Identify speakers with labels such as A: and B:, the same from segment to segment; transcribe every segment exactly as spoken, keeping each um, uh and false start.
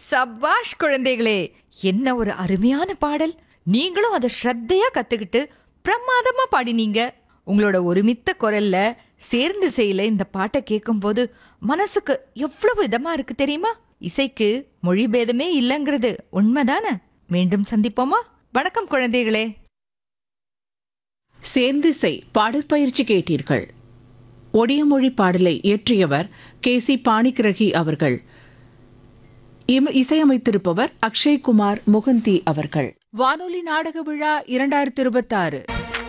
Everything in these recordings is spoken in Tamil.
A: சபாஷ் குழந்தைகளே, என்ன ஒரு அருமையான பாடல். நீங்களும் அதை ஸ்ரத்தையா கத்துக்கிட்டு பிரமாதமா பாடினீங்க. உங்களோட ஒருமித்த குரல்ல சேர்ந்து செய்யல இந்த பாட்டை கேட்கும் போது மனசுக்கு எவ்வளவு இதமா இருக்கு தெரியுமா? இசைக்கு மொழி பேதமே இல்லைங்கிறது உண்மைதானே? மீண்டும் சந்திப்போமா? வணக்கம் குழந்தைகளே.
B: சேர்ந்திசை பாடற்பயிற்சி கேட்டீர்கள். ஒடியமொழி பாடலை இயற்றியவர் கே சி பாணிகிரகி அவர்கள். இம்- இசையமைத்திருப்பவர் அக்ஷய்குமார் முகந்தி அவர்கள். வானொலி நாடக விழா இரண்டாயிரத்தி இருபத்தி ஆறு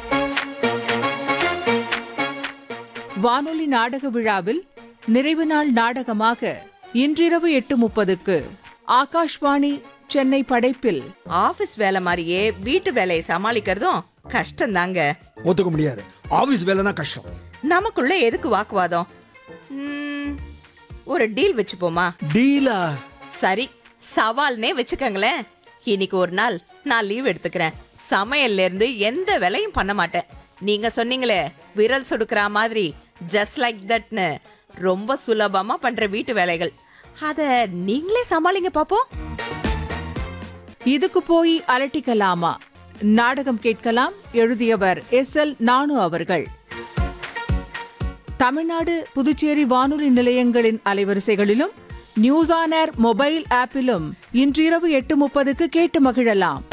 B: வானொலி நாடக விழாவில் நிறைவு நாள் நாடகமாக இன்றிரவு எட்டு முப்பதுக்கு ஆகாஷ்வாணி சென்னை படைப்பில்
C: ஆபீஸ் வேலை மாதிரியே வீட்டு வேலையை சமாளிக்கிறதும் கஷ்டம் தாங்க.
D: ஒத்துக்க முடியாது. ஆபீஸ் வேலை தான் கஷ்டம்.
C: நமக்குள்ள எதுக்கு வாக்குவாதம்? ம், ஒரு டீல் வச்சுப்போமா?
D: டீலா?
C: சரி, சவால்னே வச்சுக்கங்களேன். இன்னைக்கு ஒரு நாள் நான் லீவ் எடுத்துக்கிறேன். சமையல்ல இருந்து எந்த வேலையும் பண்ண மாட்டேன். நீங்க சொன்னீங்களே விரல் சொடுக்கிற மாதிரி ஜஸ்ட் லைக் தட்னு ரொம்ப சுலபமா பண்ற வீட்டு வேலைகள், அத நீங்களே சமாளிங்க பாப்போம்.
B: இதுக்கு போய் அலட்டிக்கலாமா? நாடகம் கேட்கலாம். எழுதியவர் எஸ் எல் நானு அவர்கள். தமிழ்நாடு புதுச்சேரி வானொலி நிலையங்களின் அலைவரிசைகளிலும் நியூஸ் ஆன் ஏர் மொபைல் ஆப்பிலும் இன்றிரவு எட்டு முப்பதுக்கு கேட்டு மகிழலாம்.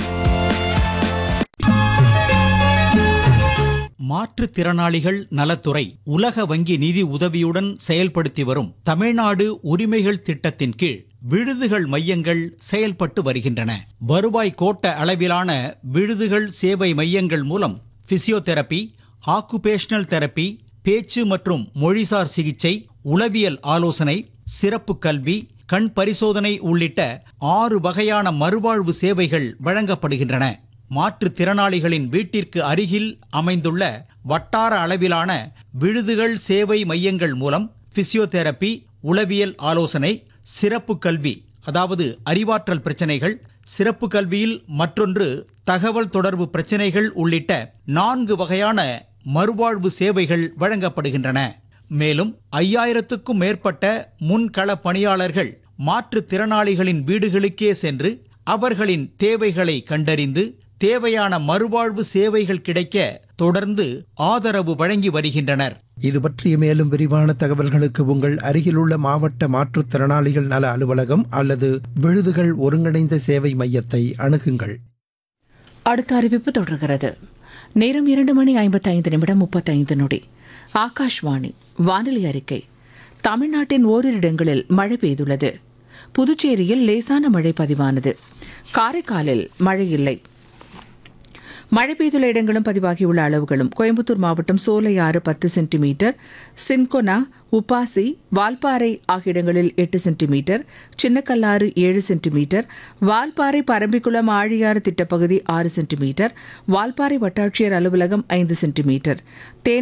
E: மாற்றுத்திறனாளிகள் நலத்துறை உலக வங்கி நிதி உதவியுடன் செயல்படுத்தி வரும் தமிழ்நாடு உரிமைகள் திட்டத்தின் கீழ் விடுதிகள் மையங்கள் செயல்பட்டு வருகின்றன. வருவாய் கோட்ட அளவிலான விடுதிகள் சேவை மையங்கள் மூலம் பிசியோதெரபி, ஆக்குபேஷனல் தெரபி, பேச்சு மற்றும் மொழிசார் சிகிச்சை, உளவியல் ஆலோசனை, சிறப்பு கல்வி, கண் பரிசோதனை உள்ளிட்ட ஆறு வகையான மறுவாழ்வு சேவைகள் வழங்கப்படுகின்றன. மாற்றுத்திறனாளிகளின் வீட்டிற்கு அருகில் அமைந்துள்ள வட்டார அளவிலான விடுதிகள் சேவை மையங்கள் மூலம் பிசியோதெரபி, உளவியல் ஆலோசனை, சிறப்பு கல்வி அதாவது அறிவாற்றல் பிரச்சனைகள், சிறப்பு கல்வியில் மற்றொன்று தகவல் தொடர்பு பிரச்சனைகள் உள்ளிட்ட நான்கு வகையான மறுவாழ்வு சேவைகள் வழங்கப்படுகின்றன. மேலும் ஐயாயிரத்துக்கும் மேற்பட்ட முன்கள பணியாளர்கள் மாற்றுத்திறனாளிகளின் வீடுகளுக்கே சென்று அவர்களின் தேவைகளை கண்டறிந்து தேவையான மறுவாழ்வு சேவைகள் கிடைக்க தொடர்ந்து ஆதரவு வழங்கி வருகின்றனர்.
F: இது பற்றிய மேலும் விரிவான தகவல்களுக்கு உங்கள் அருகிலுள்ள மாவட்ட மாற்றுத்திறனாளிகள் நல அலுவலகம் அல்லது விடுதிகள் ஒருங்கிணைந்த சேவை மையத்தை அணுகுங்கள்.
B: அடுத்த அறிவிப்பு தொடர்கிறது. நேரம் இரண்டு மணி ஐம்பத்தி ஐந்து நிமிடம் முப்பத்தைந்து நொடி. ஆகாஷ்வாணி வானிலை அறிக்கை. தமிழ்நாட்டின் ஓரிரு இடங்களில் மழை பெய்துள்ளது. புதுச்சேரியில் லேசான மழை பதிவானது. காரைக்காலில் மழை இல்லை. மழை பெய்துள்ள இடங்களும் பதிவாகியுள்ள அளவுகளும்: கோயம்புத்தூர் மாவட்டம் சோலையாறு பத்து சென்டிமீட்டர், சின்கொனா, உப்பாசி, வால்பாறை ஆகிய இடங்களில் எட்டு சென்டிமீட்டர், சின்னக்கல்லாறு ஏழு சென்டிமீட்டர், வால்பாறை பரம்பிக்குளம் ஆழியாறு திட்டப்பகுதி ஆறு சென்டிமீட்டர், வால்பாறை வட்டாட்சியர் அலுவலகம் ஐந்து சென்டிமீட்டர், தேனி